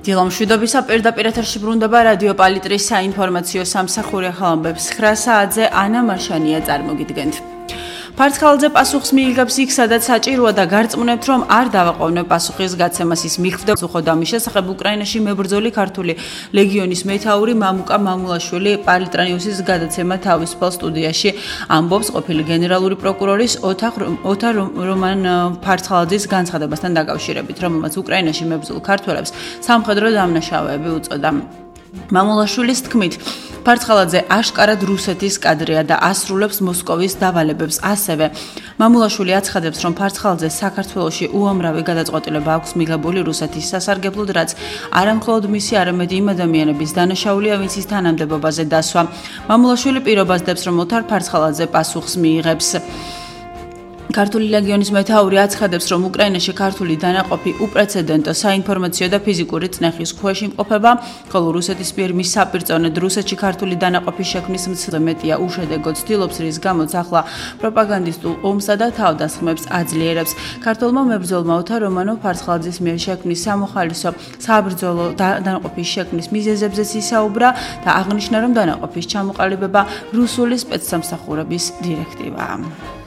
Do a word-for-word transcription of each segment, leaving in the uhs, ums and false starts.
დილა მშვიდობისა პირდაპირ ეთერში ბრუნდება რადიო პალიტრის საინფორმაციო სამსახური ახალ ამბებს ცხრა საათზე ანა მარშანია წარმოგიდგენთ. Ფარცხალაძე პასუხს მიიღებს იქ, სადაც საჭიროა და გარწმუნებთ, რომ არ დავაყოვნებ პასუხის გაცემას. ის მიხვდა უხოდ ამის შესახებ უკრაინაში მებრძოლი ქართული ლეგიონის მეთაური მამუკა მამულაშვილი პალიტრანიუსის გადაცემა თავისუფალ სტუდიაში ამბობს ყოფილი გენერალური პროკურორის ოთარ რომან ფარცხალაძის განცხადებასთან დაკავშირებით, რომელმაც უკრაინაში მებრძოლ ქართველებს სამხედრო დამნაშავეები უწოდა. მამულაშვილის თქმით, ფარცხალაძე აშკარად რუსეთის კადრია და ასრულებს მოსკოვის დავალებებს. ასევე მამულაშვილი აცხადებს, რომ ფარცხალაძე საქართველოში უამრავი გადაწყვეტილება აქვს მიღებული რუსეთის სასარგებლოდ, რაც არამხოლოდ მისი, არამედ იმ ადამიანების დანაშაულია, ვინც ის თანამდებობაზე დასვა. მამულაშვილი პირობას დებს, რომ ოთარ ფარცხალაძე პასუხს მიიღებს. ქართული ლეგიონის მეთაური აცხადებს, რომ უკრაინაში ქართული დანაყოფი უპრეცედენტო საინფორმაციო და ფიზიკური წნეხის ქვეშ იმყოფება, ხოლო რუსეთის მიერ მის საპირწონედ რუსეთში ქართული დანაყოფის შექმნის მცდელობა მეტია უშედეგო ცდილობს, რის გამოც ახლა პროპაგანდისტულ ომსა და თავდასხმებს აძლიერებს. ქართულმა მებრძოლმა ოთარ რომანო ფარცხალაძის მიერ შექმნის სამოხალისო საბრძოლო დანაყოფის შექმნის მიზეზებზეც ისაუბრა და აღნიშნა, რომ დანაყოფის ჩამოყალიბება რუსული სპეცსამსახურების დირექტივაა.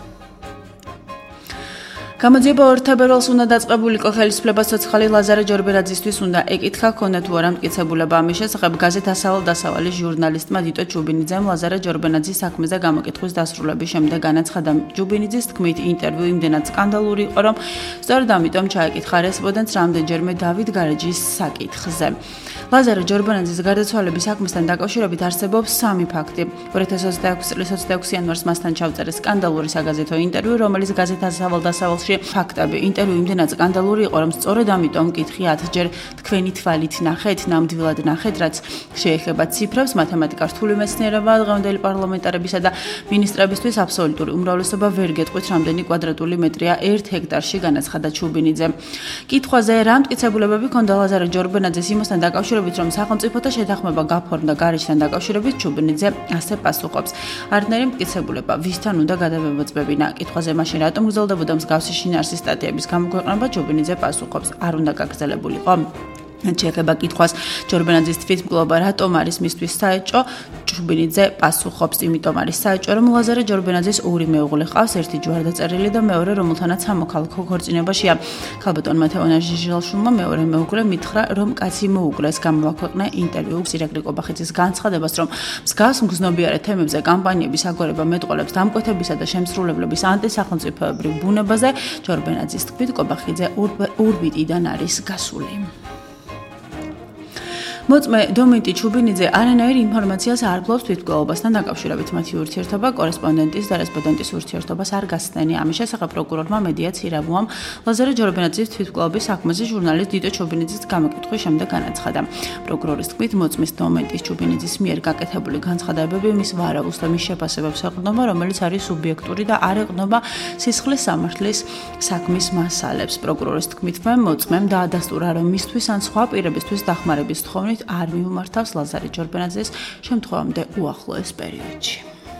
გამოძიება ორ თებერვალს უნდა დაწყებულიყო ხელისუფლებას ცოცხალი ლაზარე ჯორბერაძისთვის უნდა ეკითხა ქონდა თუ არა მტკიცებულება ამის შესახებ გაზეთ ასავალ დასავალის ჟურნალისტმა დიტო ჩუბინიძემ ლაზარე ჯორბერაძის საქმეზე გამოკითხვის დასრულების შემდეგ განაცხადა. ჯუბინიძის თქმით, ინტერვიუ იმდენად სკანდალური იყო, რომ სწორედ ამიტომ ჩაეკითხა რესპონდენტს რამდენჯერმე დავით გარეჯის საკითხზე. ლაზარე ჯორბერაძის გარდაცვალების საქმესთან დაკავშირებით არსებობს სამი ფაქტი. ორი ათას ოცდაექვსი წლის ოცდაექვსი იანვარს მასთან ჩაუწერეს სკანდალური საგაზეთო ინტერვიუ, რომელიც გაზეთ ასავალ დასავალში ფაქტები. ინტერვიუ იმდენად სკანდალური იყო, რომ სწორედ ამიტომ მკითხი ათჯერ თქვენი თვალით ნახეთ, ნამდვილად ნახეთ, რაც შეეხება ციფრებს, მათემატიკა, რთული მეცნიერება, დღევანდელი პარლამენტარებისა და მინისტრებისთვის აბსოლუტური უმრავლესობა ვერ გეტყვით, რამდენი კვადრატული მეტრია ერთ ჰექტარში, განაცხადა ჩუბინიძე. კითხვაზე რა მტკიცებულებები ჰქონდა ლაზარე ჯორბერაძის იმასთან დაკავშირებით, რომ სახელმწიფოთა შეთანხმება გაფორმდა გარეთთან დაკავშირებით, ჩუბინიძე ასე პასუხობს. არნერი მტკიცებულება ვისთან უნდა გადავებოწმებინა. კითხვაზე მაშინ რატომ გრძელდებოდა მსგავსი შინაარსის სტატიების გამოქვეყნება, ჩუბინიძე პასუხობს, არ უნდა გაგრძელებულიყო. შეეხება კითხვას ჯორბერაძის თვითმკვლელობა რატომ არის მისთვის საეჭო, ჩუბინიძე პასუხობს, იმიტომ არის საეჭო, რომ ლაზარე ჯორბერაძის ორი მეუღლე ყავს, ერთი ჯვარდაწერილი და მეორე, რომელთანაც სამოქალაქო ქორწინებაშია. ქალბატონმა თეონა ჟიჟელაშვილმა მეორე მეუღლე მითხრა, რომ კაცი მოუკლეს. გამოაქვეყნა ინტერვიუ ირაკლი კობახიძის განცხადებას, რომ მსგავს მგზნობიარე თემებზე კამპანიების აგორება მეტყველებს დამკვეთებისა და შემსრულებლების ანტისახელმწიფოებრივ ბუნებაზე, ჯორბერაძის თქმით, კობახიძე ორბიტიდან არის გასული. მოწმე დომენტი ჩუბინიძე არანაირ ინფორმაციას არ ფლობს თვითმკვლელობასთან დაკავშირებით. მათი ურთიერთობა კორესპონდენტის და რესპონდენტის ურთიერთობას არ გასცდენია. ამის შესახებ პროკურორმა მედია ცირაბუამ ლაზარე ჯორბერაძის თვითმკვლელობის საქმეზე ჟურნალისტ დიტო ჩუბინიძის გამოკითხვის შემდეგ განაცხადა. პროკურორის თქმით, მოწმის დომენტის ჩუბინიძის მიერ გაკეთებული განცხადებები მის ვარავულს და მის შეფასებებს ეყრდნობა, რომელიც არის სუბიექტური და არ ეყრდნობა სისხლის სამართლის საქმის მასალებს. პროკურორის თქმით, მოწმემ დაადასტურა, რომ მისთვის ან სხვა პირებისთვის დახმარების თხოვნით არ მიუმართავს ლაზარე ჯორბერაძეს შემთხვევამდე უახლოეს პერიოდში.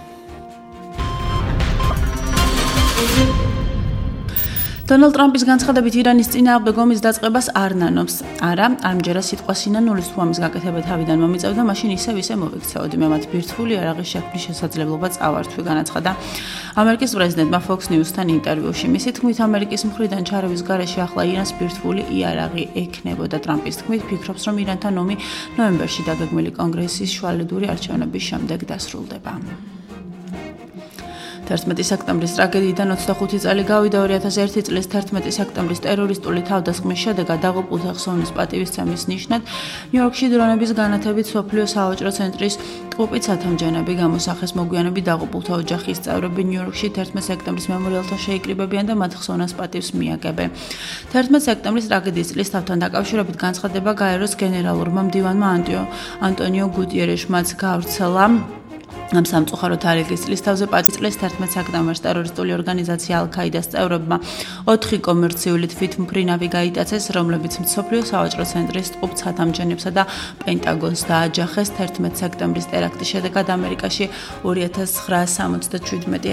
დონალდ ტრამპის განცხადებით ირანის წინააღმდეგ ომის დაწყებას არ ნანობს. არა, არ მჯერა სიტყვა სინანულის თუ ამის გაკეთება თავიდან მომიწევდა, მაშინ ისევ ისე მოვიქცეოდი. მე მათ ბირთვული იარაღის შექმნის შესაძლებლობა წავართვი, განაცხადა ამერიკის პრეზიდენტმა Fox News-თან ინტერვიუში. მისი თქმით, ამერიკის მხრიდან ჩარევის გარეშე ახლა ირანს ბირთვული იარაღი ექნებოდა. ტრამპის თქმით, ფიქრობს, რომ ირანთან ომი ნოემბერში დაგეგმილი კონგრესის შუალედური არჩევნების შემდეგ დასრულდება. თერთმეტი სექტემბრის ტრაგედიიდან ოცდახუთი წელი გავიდა. ორი ათას ერთი წლის თერთმეტი სექტემბრის ტერორისტული თავდასხმის შედეგად დაღუპულთა ხსოვნის პატივისცემის ნიშნად ნიუ-იორკში დრონების განათებით სოფლიო სავაჭრო ცენტრის ტყუპით სათამჯენები გამოსახეს. მოგვიანებით დაღუპულთა ოჯახის წევრები ნიუ-იორკში თერთმეტი სექტემბრის მემორიალთან შეიკრიბებიან და მათ ხსოვნას პატივს მიაგებენ. თერთმეტი სექტემბრის ტრაგედიის წლისთავთან დაკავშირებით განცხადება გაეროს გენერალურმა მდივანმა ანტონიო გუტიერეშმაც გავრცელა. ამ სამწუხარო თარიღის წლისთავზე პატივისცემის თერთმეტი სექტემბერს ტერორისტული ორგანიზაცია ალ-ქაიდას წევრებმა ოთხი კომერციული თვითმფრინავი გაიტაცეს, რომლებიც მსოფლიო სავაჭრო ცენტრის ტყუპ ცათამჯენებსა და პენტაგონს დააჯახეს. თერთმეტი სექტემბრის ტერაქტის შედეგად ამერიკაში ორი ათას ცხრაასი სამოცდაშვიდმეტი